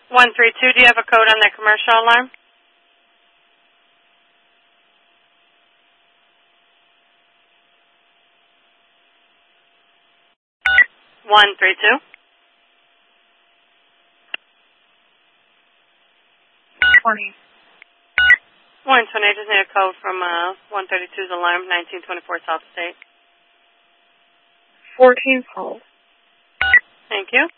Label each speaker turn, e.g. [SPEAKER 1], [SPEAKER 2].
[SPEAKER 1] 132, do you have a code on that commercial alarm? One three two.
[SPEAKER 2] 20.
[SPEAKER 1] 120, I just need a code from 132's alarm, 1924 South State.
[SPEAKER 2] 14 hold.
[SPEAKER 1] Thank you.